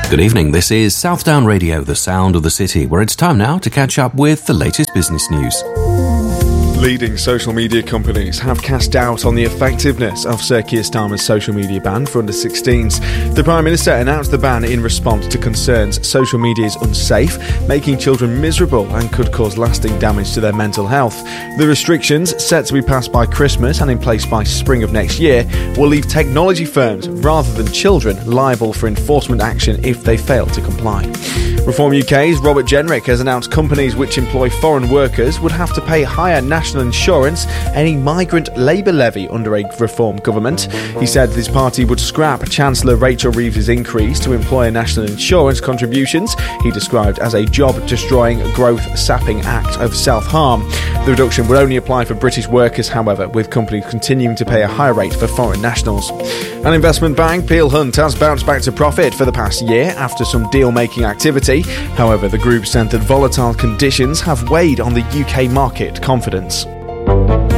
Good evening, this is Southdown Radio, the sound of the city, where it's time now to catch up with the latest business news. Leading social media companies have cast doubt on the effectiveness of Sir Keir Starmer's social media ban for under-16s. The Prime Minister announced the ban in response to concerns social media is unsafe, making children miserable and could cause lasting damage to their mental health. The restrictions, set to be passed by Christmas and in place by spring of next year, will leave technology firms, rather than children, liable for enforcement action if they fail to comply. Reform UK's Robert Jenrick has announced companies which employ foreign workers would have to pay higher national insurance any migrant labour levy under a Reform government. He said his party would scrap Chancellor Rachel Reeves' increase to employer national insurance contributions he described as a job-destroying, growth-sapping act of self-harm. The reduction would only apply for British workers, however, with companies continuing to pay a higher rate for foreign nationals. An investment bank, Peel Hunt, has bounced back to profit for the past year after some deal-making activity. However, the group said that volatile conditions have weighed on the UK market confidence.